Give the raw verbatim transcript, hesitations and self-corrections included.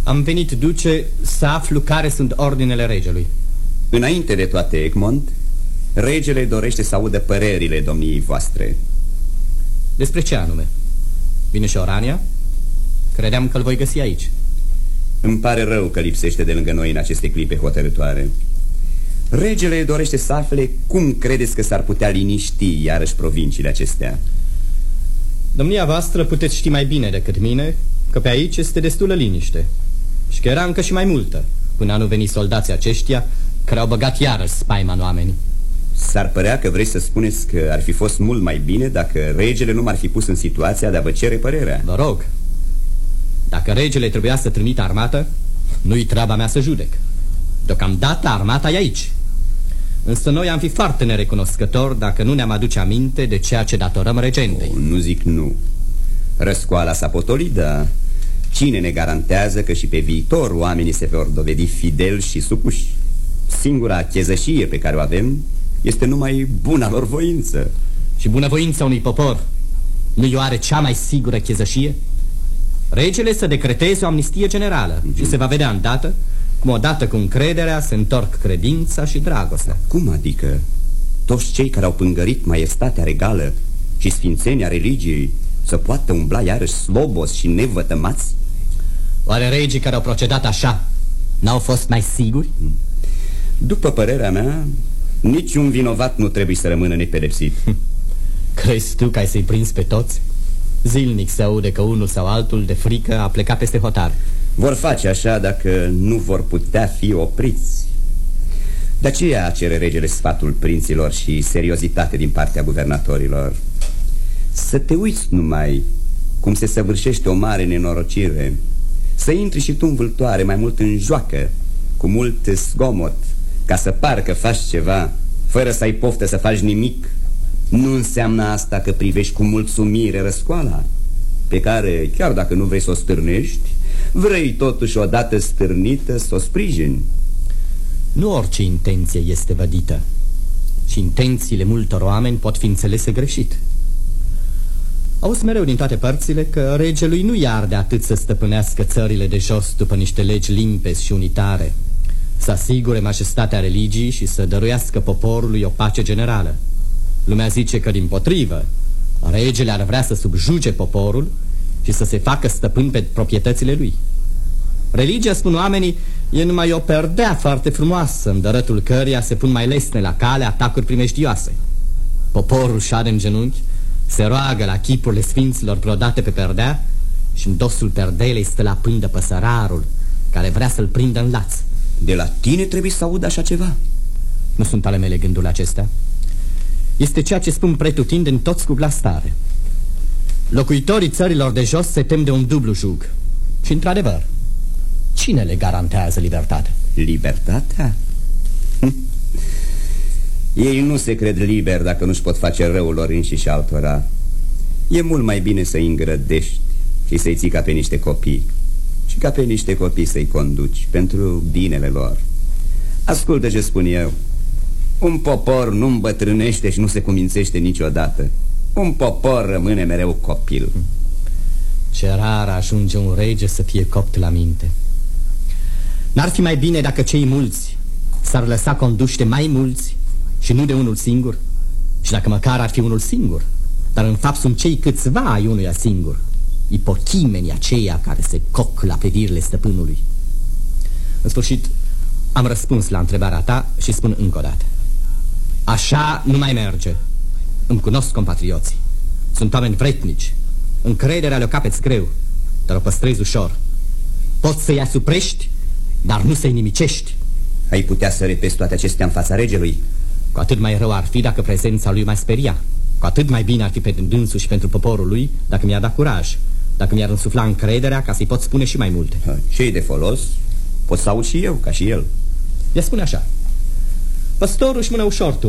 Am venit, duce, să aflu care sunt ordinele regelui. Înainte de toate, Egmont, regele dorește să audă părerile domniei voastre. Despre ce anume? Vine și Orania? Credeam că îl voi găsi aici. Îmi pare rău că lipsește de lângă noi în aceste clipe hotărătoare. Regele dorește să afle cum credeți că s-ar putea liniști iarăși provinciile acestea. Domnia voastră puteți ști mai bine decât mine că pe aici este destulă liniște și că era încă și mai multă până nu veni soldații aceștia care au băgat iarăși spaima în oameni. S-ar părea că vrei să spuneți că ar fi fost mult mai bine dacă regele nu m-ar fi pus în situația de a vă cere părerea. Vă rog, dacă regele trebuia să trimită armată, nu-i treaba mea să judec. Deocamdată armata e aici. Însă noi am fi foarte nerecunoscători dacă nu ne-am aduce aminte de ceea ce datorăm regentei. Oh, nu zic nu. Răscoala s-a potolit, dar cine ne garantează că și pe viitor oamenii se vor dovedi fideli și supuși? Singura chezășie pe care o avem este numai buna lor voință. Și bunăvoința unui popor nu-i oare cea mai sigură chezășie? Regele să decreteze o amnistie generală mm-hmm. și se va vedea îndată cum odată cu încrederea se întorc credința și dragostea. Cum adică? Toți cei care au pângărit maiestatea regală și sfințenia religiei să poată umbla iarăși slobos și nevătămați? Oare regii care au procedat așa n-au fost mai siguri? După părerea mea, niciun vinovat nu trebuie să rămână nepedepsit. Crezi tu că ai să-i prinzi pe toți? Zilnic se aude că unul sau altul de frică a plecat peste hotar. Vor face așa dacă nu vor putea fi opriți. De aceea cere regele sfatul prinților și seriozitate din partea guvernatorilor. Să te uiți numai cum se săvârșește o mare nenorocire. Să intri și tu în vâltoare mai mult în joacă, cu mult zgomot, ca să par că faci ceva, fără să ai poftă să faci nimic. Nu înseamnă asta că privești cu mulțumire răscoala, pe care, chiar dacă nu vrei să o stârnești, vrei totuși odată stârnită să o sprijini. Nu orice intenție este vădită și intențiile multor oameni pot fi înțelese greșit. Auzi mereu din toate părțile că regelui nu i-ar de atât să stăpânească țările de jos după niște legi limpezi și unitare, să asigure majestatea religiei și să dăruiască poporului o pace generală. Lumea zice că, dimpotrivă, regele ar vrea să subjuge poporul și să se facă stăpân pe proprietățile lui. Religia, spun oamenii, e numai o perdea foarte frumoasă, în dărătul căreia se pun mai lesne la cale atacuri primejdioase. Poporul șade în genunchi, se roagă la chipurile sfinților brodate pe perdea și în dosul perdelei stă la pândă păsărarul care vrea să-l prindă în laț. De la tine trebuie să aud așa ceva? Nu sunt ale mele gândurile acestea. Este ceea ce spun pretutindeni toți cu glas tare. Locuitorii țărilor de jos se tem de un dublu jug. Și într-adevăr, cine le garantează libertatea? Libertatea? Hm. Ei nu se cred liberi dacă nu-și pot face răul lor înșiși altora. E mult mai bine să-i îngrădești și să-i ții ca pe niște copii și ca pe niște copii să-i conduci pentru binele lor. Ascultă ce spun eu. Un popor nu îmbătrânește și nu se cumințește niciodată. Un popor rămâne mereu copil. Ce rar ajunge un rege să fie copt la minte. N-ar fi mai bine dacă cei mulți s-ar lăsa conduși de mai mulți și nu de unul singur? Și dacă măcar ar fi unul singur, dar în fapt sunt cei câțiva ai unuia singur, ipochimenii aceia care se coc la pedirile stăpânului. În sfârșit, am răspuns la întrebarea ta și spun încă o dată. Așa nu mai merge. Îmi cunosc compatrioții. Sunt oameni vretnici. Încrederea le-o capeți greu, dar o păstrezi ușor. Poți să-i asuprești, dar nu să-i nimicești. Ai putea să repezi toate acestea în fața regelui? Cu atât mai rău ar fi dacă prezența lui m-ar speria. Cu atât mai bine ar fi pentru dânsul și pentru poporul lui dacă mi-ar da curaj, dacă mi-ar însufla încrederea ca să-i pot spune și mai multe. Ce-i de folos? Pot să aud și eu, ca și el. Ea spune așa: păstorul își mână ușor